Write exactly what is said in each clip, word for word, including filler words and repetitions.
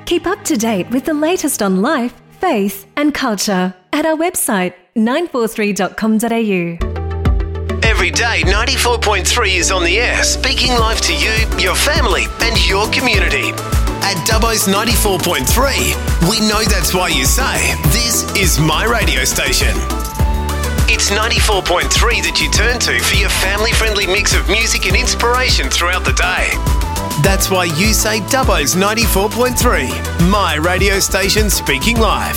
Keep up to date with the latest on life, faith and culture at our website nine four three dot com dot a u. Every day, ninety-four point three is on the air, speaking life to you, your family and your community. At Dubbo's ninety-four point three, we know that's why you say, this is my radio station. It's ninety-four point three that you turn to for your family-friendly mix of music and inspiration throughout the day. That's why you say Dubbo's ninety-four point three, my radio station speaking life.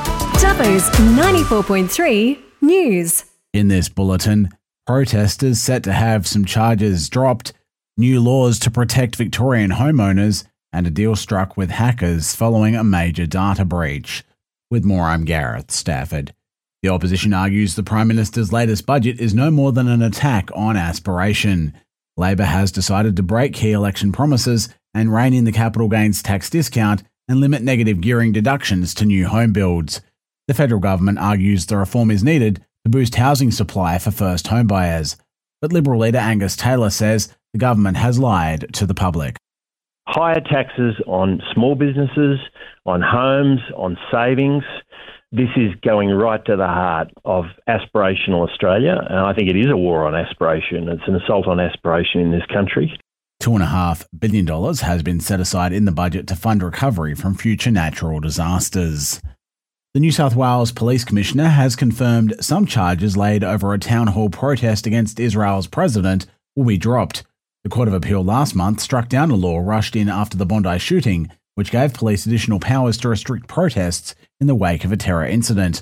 Dubbo's ninety-four point three News. In this bulletin, protesters set to have some charges dropped, new laws to protect Victorian homeowners, and a deal struck with hackers following a major data breach. With more, I'm Gareth Stafford. The opposition argues the Prime Minister's latest budget is no more than an attack on aspiration. Labor has decided to break key election promises and rein in the capital gains tax discount and limit negative gearing deductions to new home builds. The federal government argues the reform is needed to boost housing supply for first home buyers. But Liberal leader Angus Taylor says the government has lied to the public. Higher taxes on small businesses, on homes, on savings. This is going right to the heart of aspirational Australia, and I think it is a war on aspiration. It's an assault on aspiration in this country. Two and a half billion dollars has been set aside in the budget to fund recovery from future natural disasters. The New South Wales Police Commissioner has confirmed some charges laid over a town hall protest against Israel's president will be dropped. The Court of Appeal last month struck down a law rushed in after the Bondi shooting, which gave police additional powers to restrict protests in the wake of a terror incident.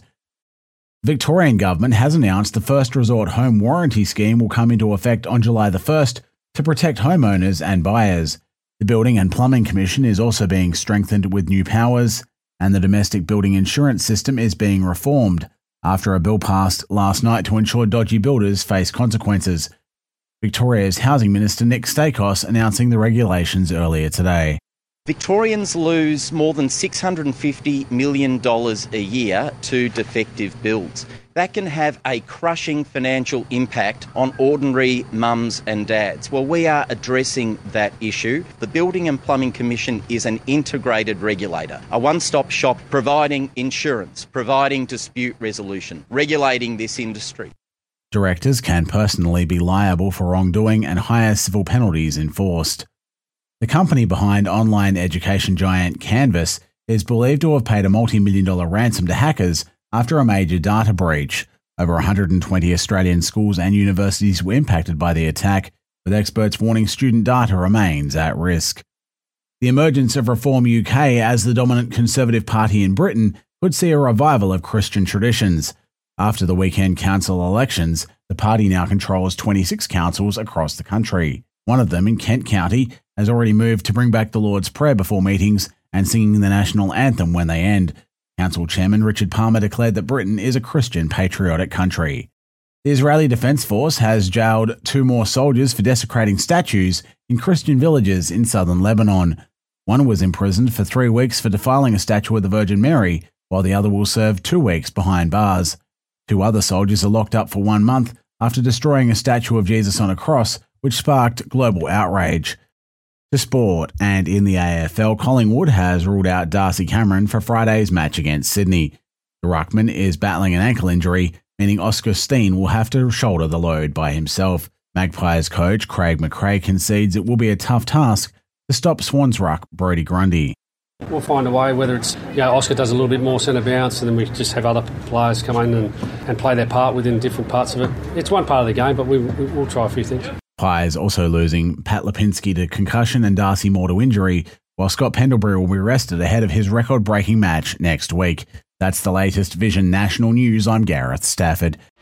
The Victorian government has announced the First Resort Home Warranty Scheme will come into effect on July the first to protect homeowners and buyers. The Building and Plumbing Commission is also being strengthened with new powers, and the domestic building insurance system is being reformed after a bill passed last night to ensure dodgy builders face consequences. Victoria's Housing Minister Nick Stakos announcing the regulations earlier today. Victorians lose more than six hundred fifty million dollars a year to defective builds. That can have a crushing financial impact on ordinary mums and dads. Well, we are addressing that issue. The Building and Plumbing Commission is an integrated regulator, a one-stop shop providing insurance, providing dispute resolution, regulating this industry. Directors can personally be liable for wrongdoing and higher civil penalties enforced. The company behind online education giant Canvas is believed to have paid a multi-million dollar ransom to hackers after a major data breach. Over one hundred twenty Australian schools and universities were impacted by the attack, with experts warning student data remains at risk. The emergence of Reform U K as the dominant Conservative Party in Britain could see a revival of Christian traditions. After the weekend council elections, the party now controls twenty-six councils across the country. One of them in Kent County has already moved to bring back the Lord's Prayer before meetings and singing the national anthem when they end. Council Chairman Richard Palmer declared that Britain is a Christian patriotic country. The Israeli Defense Force has jailed two more soldiers for desecrating statues in Christian villages in southern Lebanon. One was imprisoned for three weeks for defiling a statue of the Virgin Mary, while the other will serve two weeks behind bars. Two other soldiers are locked up for one month after destroying a statue of Jesus on a cross, which sparked global outrage. To sport, and in the A F L, Collingwood has ruled out Darcy Cameron for Friday's match against Sydney. The ruckman is battling an ankle injury, meaning Oscar Steen will have to shoulder the load by himself. Magpies coach Craig McRae concedes it will be a tough task to stop Swans ruck Brodie Grundy. We'll find a way, whether it's, you know, Oscar does a little bit more centre bounce and then we just have other players come in and, and play their part within different parts of it. It's one part of the game, but we, we, we'll try a few things. Pies also losing Pat Lipinski to concussion and Darcy Moore to injury, while Scott Pendlebury will be rested ahead of his record-breaking match next week. That's the latest Vision National News. I'm Gareth Stafford.